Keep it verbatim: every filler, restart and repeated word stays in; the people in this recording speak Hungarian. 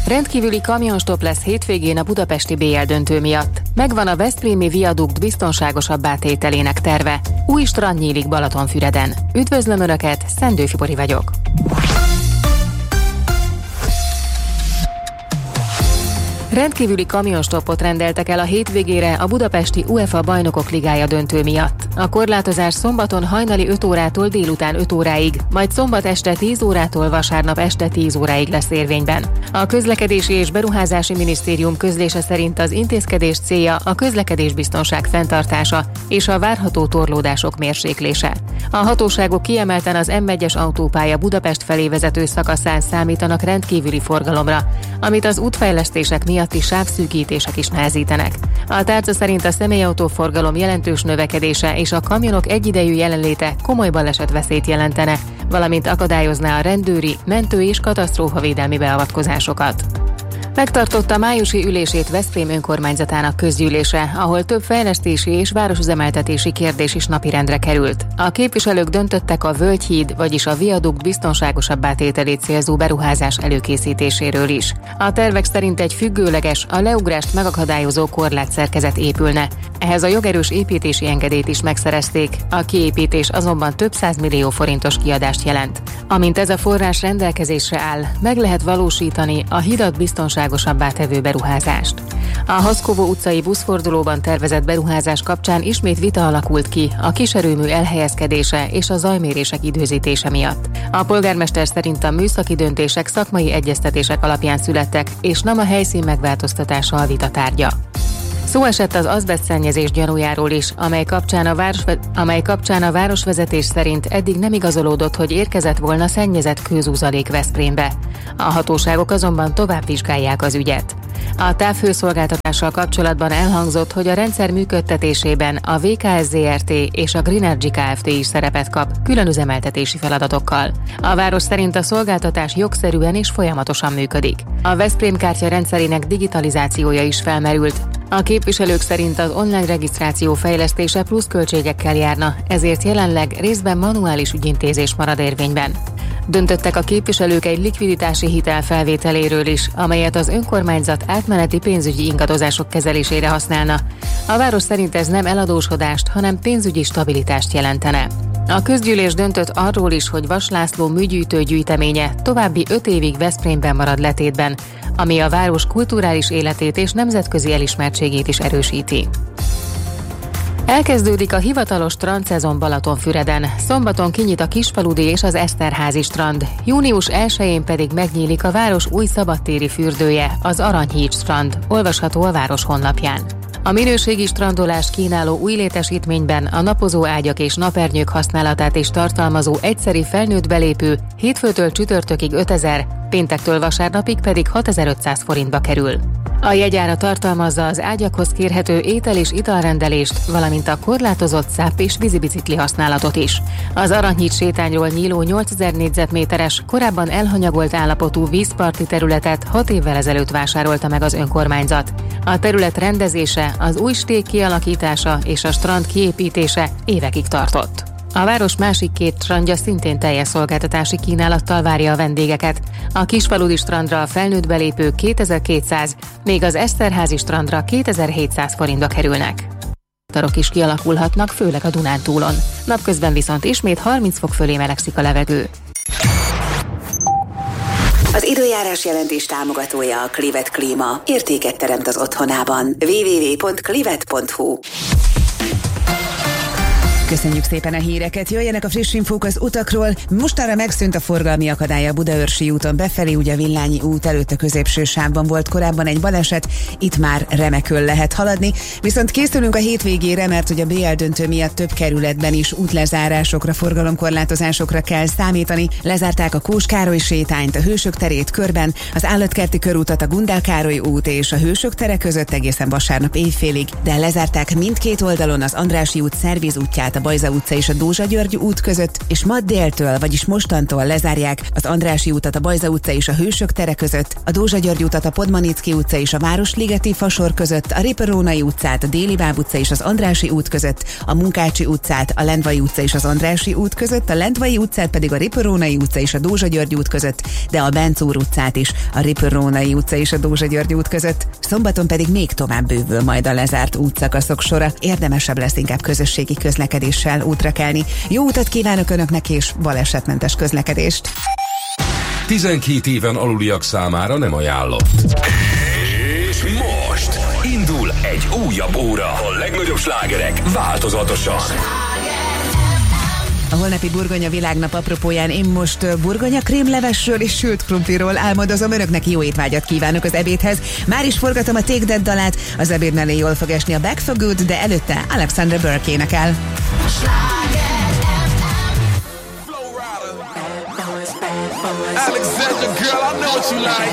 Rendkívüli kamionstop lesz hétvégén a budapesti bé el döntő miatt. Megvan a veszprémi viadukt biztonságosabbá tételének terve. Új strand nyílik Balatonfüreden. Üdvözlöm Önöket, Szendő Fibori vagyok. Rendkívüli kamionstoppot rendeltek el a hétvégére a budapesti UEFA Bajnokok Ligája döntő miatt. A korlátozás szombaton hajnali öt órától délután öt óráig, majd szombat este tíz órától vasárnap este tíz óráig lesz érvényben. A Közlekedési és Beruházási Minisztérium közlése szerint az intézkedés célja a közlekedésbiztonság fenntartása és a várható torlódások mérséklése. A hatóságok kiemelten az em egyes autópálya Budapest felé vezető szakaszán számítanak rendkívüli forgalomra, amit az útfejlesztések miatti sávszűkítések is nehezítenek. A tárca szerint a személyautóforgalom jelentős növekedése és a kamionok egyidejű jelenléte komoly balesetveszélyt jelentene, valamint akadályozná a rendőri, mentő- és katasztrófavédelmi beavatkozásokat. Megtartotta májusi ülését Veszprém önkormányzatának közgyűlése, ahol több fejlesztési és városüzemeltetési kérdés is napirendre került. A képviselők döntöttek a Völgyhíd, vagyis a viadukt biztonságosabbá tételét célzó beruházás előkészítéséről is. A tervek szerint egy függőleges, a leugrást megakadályozó korlátszerkezet épülne. Ehhez a jogerős építési engedélyt is megszerezték, a kiépítés azonban több százmillió forintos kiadást jelent. Amint ez a forrás rendelkezésre áll, meg lehet valósítani a hidat biztonságosabbá tevő beruházást. A Haszkovó utcai buszfordulóban tervezett beruházás kapcsán ismét vita alakult ki a kiserőmű elhelyezkedése és a zajmérések időzítése miatt. A polgármester szerint a műszaki döntések szakmai egyeztetések alapján születtek, és nem a helyszín megváltoztatása a vita tárgya. Szó esett az azbesztszennyezés gyanújáról is, amely kapcsán, a város, amely kapcsán a városvezetés szerint eddig nem igazolódott, hogy érkezett volna szennyezett kőzúzalék Veszprémbe. A hatóságok azonban tovább vizsgálják az ügyet. A távhőszolgáltatással kapcsolatban elhangzott, hogy a rendszer működtetésében a vé ká es zé er té és a Greenergy Kft. Is szerepet kap, külön üzemeltetési feladatokkal. A város szerint a szolgáltatás jogszerűen és folyamatosan működik. A Veszprém kártya rendszerének digitalizációja is felmerült. A képviselők szerint az online regisztráció fejlesztése plusz költségekkel járna, ezért jelenleg részben manuális ügyintézés marad érvényben. Döntöttek a képviselők egy likviditási hitel felvételéről is, amelyet az önkormányzat átmeneti pénzügyi ingadozások kezelésére használna. A város szerint ez nem eladósodást, hanem pénzügyi stabilitást jelentene. A közgyűlés döntött arról is, hogy Vas László műgyűjtő gyűjteménye további öt évig Veszprémben marad letétben, ami a város kulturális életét és nemzetközi elismertségét is erősíti. Elkezdődik a hivatalos strandszezon Balatonfüreden. Szombaton kinyit a Kisfaludi és az Eszterházi strand. Június elsején pedig megnyílik a város új szabadtéri fürdője, az Aranyhíd strand, olvasható a város honlapján. A minőségi strandolást kínáló új létesítményben a napozó ágyak és napernyők használatát is tartalmazó egyszeri felnőtt belépő hétfőtől csütörtökig ötezer, péntektől vasárnapig pedig hatezer-ötszáz forintba kerül. A jegyára tartalmazza az ágyakhoz kérhető étel- és italrendelést, valamint a korlátozott száp- és vízibicikli használatot is. Az Aranyhíd sétányról nyíló nyolcezer négyzetméteres, korábban elhanyagolt állapotú vízparti területet hat évvel ezelőtt vásárolta meg az önkormányzat. A terület rendezése, az új stég kialakítása és a strand kiépítése évekig tartott. A város másik két strandja szintén teljes szolgáltatási kínálattal várja a vendégeket. A Kisfaludi strandra a felnőtt belépők kétezer-kétszáz, még az Eszterházi strandra kétezer-hétszáz forintba kerülnek. Tarok is kialakulhatnak, főleg a Dunántúlon. Napközben viszont ismét harminc fok fölé melegszik a levegő. Az időjárás jelentés támogatója a Clivet Klíma. Értéket teremt az otthonában. double-u double-u double-u pont clivet pont hu. Köszönjük szépen a híreket, jöjjenek a friss infók az utakról. Mostanra megszűnt a forgalmi akadály a Budaörsi úton befelé, ugye a Villányi út előtt a középső sávban volt korábban egy baleset, itt már remekül lehet haladni, viszont készülünk a hétvégére, mert hogy a bé el döntő miatt több kerületben is útlezárásokra, forgalomkorlátozásokra kell számítani. Lezárták a Kós Károly sétányt, a Hősök terét körben, az Állatkerti körútat, a Gundel Károly út és a Hősök tere között egészen vasárnap éjfélig, de lezárták mindkét oldalon az Andrássy út Szerviz útját, a Bajza utca és a Dózsa György út között, és ma déltől, vagyis mostantól lezárják az Andrássy utat a Bajza utca és a Hősök tere között, a Dózsa György utat a Podmanicki utca és a Városligeti Fasor között, a Riparónai utcát a Déli Báb utca és az Andrássy út között, a Munkácsi utcát a Lendvai utca és az Andrássy út között, a Lendvai utcát pedig a Riparónai utca és a Dózsa György út között, de a Bencúr utcát is a Riparónai utca és a Dózsa György út között. Szombaton pedig még tovább bővül majd a lezárt útszakaszok sora. Érdemesebb lesz inkább közösségi közlekedéssel útra kelni. Jó utat kívánok Önöknek és balesetmentes közlekedést! tizenkét éven aluliak számára nem ajánlott. És most indul egy újabb óra. A legnagyobb slágerek változatosan. A holnapi Burgonya világnap apropóján én most burgonya krémlevesről és sült krumpliról álmodozom. Önöknek jó étvágyat kívánok az ebédhez. Már is forgatom a Take That dalát, az ebéd mellé jól fog esni a Back for Good, de előtte Alexandra Burke énekel. Alexandra, girl, I know what you like.